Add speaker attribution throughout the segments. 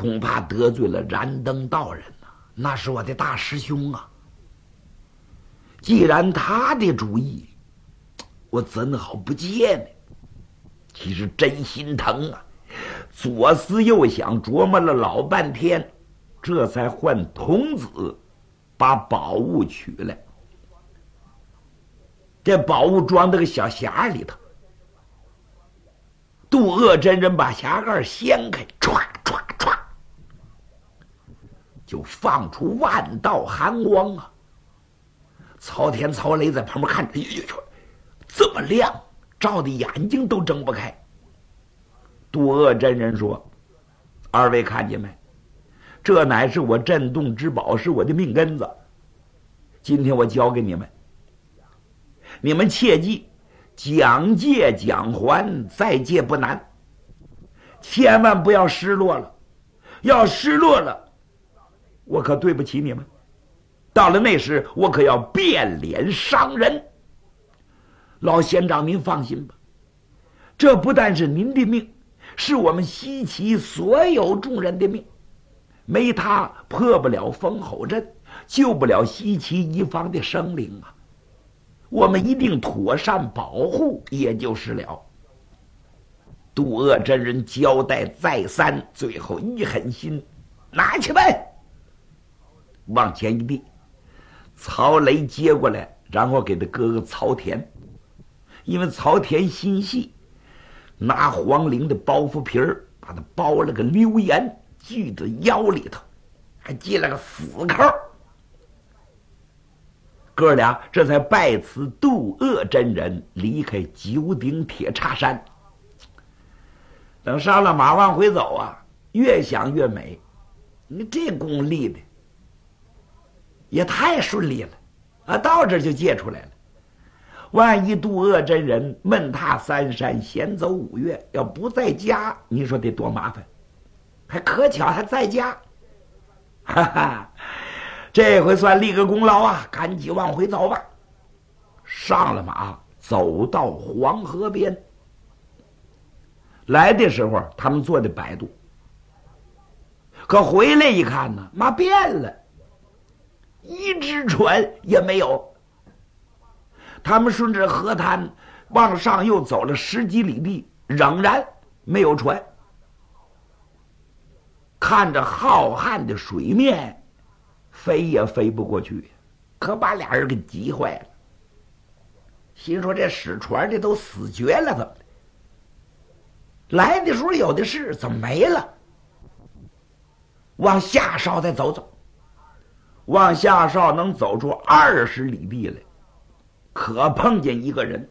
Speaker 1: 恐怕得罪了燃灯道人呐，那是我的大师兄啊。既然他的主意，我怎好不接呢？其实真心疼啊，左思右想，琢磨了老半天，这才唤童子把宝物取来。这宝物装在个小匣里头，渡恶真人把匣盖掀开，唰唰唰，就放出万道寒光啊！曹天、曹雷在旁边看着，哟，这么亮，照的眼睛都睁不开。渡恶真人说：“二位看见没？这乃是我镇洞之宝，是我的命根子。今天我交给你们，你们切记，讲借讲还，再借不难，千万不要失落了。要失落了，我可对不起你们。到了那时，我可要变脸伤人。老县长，您放心吧，这不但是您的命，是我们西岐所有众人的命。没他，破不了封侯阵，救不了西岐一方的生灵啊！我们一定妥善保护，也就是了。”渡恶真人交代再三，最后一狠心，拿去呗！往前一递，曹雷接过来，然后给他哥哥曹田。因为曹田心细，拿黄绫的包袱皮儿把它包了个溜严，系在腰里头，还系了个死扣。哥俩这才拜辞渡恶真人，离开九鼎铁叉山。等上了马往回走啊，越想越美。你这功立的也太顺利了啊！到这就借出来了。万一渡恶真人闷踏三山，闲走5月，要不在家，你说得多麻烦。还可巧他在家，哈哈，这回算立个功劳啊！赶紧往回走吧。上了马，走到黄河边。来的时候他们坐的摆渡，可回来一看呢，妈变了，一只船也没有。他们顺着河滩往上又走了10几里地，仍然没有船。看着浩瀚的水面，飞也飞不过去，可把俩人给急坏了。心说这使船的都死绝了，怎么的？来的时候有的是，怎么没了？往下梢再走走，往下梢能走出20里地来，可碰见一个人。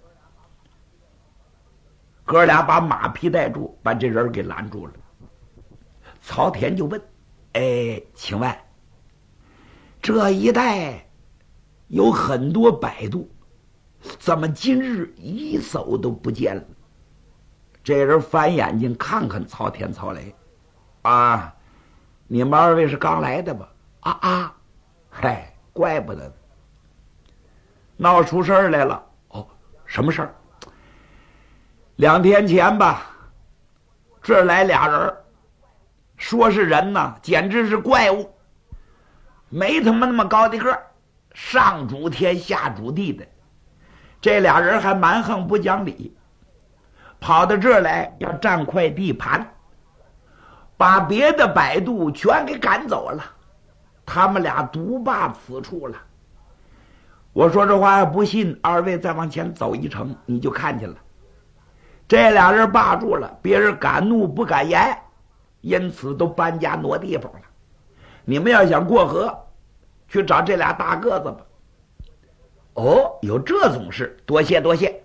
Speaker 1: 哥俩把马匹带住，把这人给拦住了。曹田就问：“哎，请问这一带有很多摆渡，怎么今日一艘都不见了？”这人翻眼睛看看曹田、曹雷，啊，你们2位是刚来的吧？啊，嗨，怪不得，闹出事儿来了。哦，什么事儿？2天前吧，这儿来俩人，说是人呢，简直是怪物，没他妈那么高的个儿，上主天下主地的。这俩人还蛮横不讲理，跑到这儿来要占块地盘，把别的摆渡全给赶走了，他们俩独霸此处了。我说这话要不信，2位再往前走一程，你就看见了。这俩人霸住了，别人敢怒不敢言，因此都搬家挪地方了。你们要想过河，去找这俩大个子吧。哦，有这种事，多谢多谢。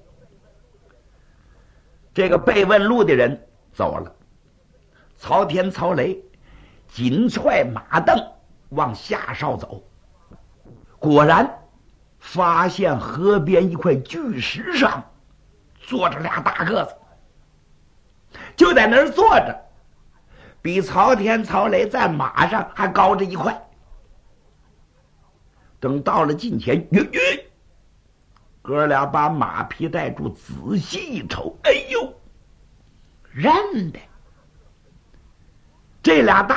Speaker 1: 这个被问路的人走了，曹田、曹雷紧踹马镫往下梢走，果然发现河边一块巨石上坐着俩大个子，就在那儿坐着，比曹田、曹雷在马上还高着一块。等到了近前，哥俩把马匹带住，仔细一瞅，哎呦，认得这俩大